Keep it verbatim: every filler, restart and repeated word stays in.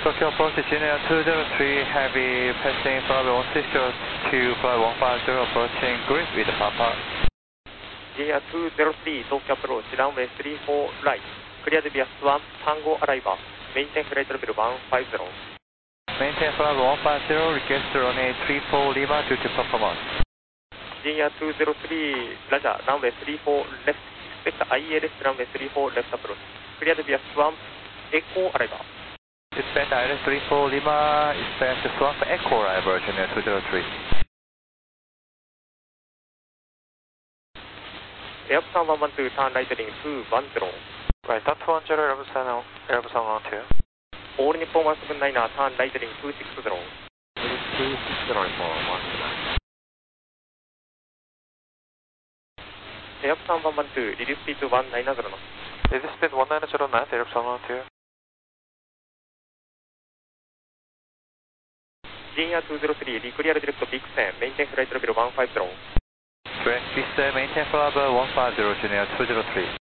Tokyo approach Junior two zero three, heavy passing flight one six zero to flight one five zero, approaching grid with Papa. Junior two zero three, Tokyo approach, runway three four right, cleared via Swan, Tango arrival, maintain flight level one five zero. Maintain flight one five zero, request runway three four Lima due to performance. Junior two zero three, Roger, runway three four left, expect I L S runway three four left approach, cleared via Swan, Echo arrival. Expect I L S three four Lima, expect Swamp Echo arrival, Junior two zero three. Airbus one one two, turn right heading two one zero. Right, two one zero, Airbus Airbus one one two. All Nippon one seven niner, turn right heading two six zero. two six zero for one seven. Airbus one one two, reduce speed to one nine zero knots. Reduce speed one nine zero knots, Airbus one one two. Junior two zero three, declear direct big ten, maintain flight level one five zero. Direct big ten, maintain flight level one five zero, Junior two zero three.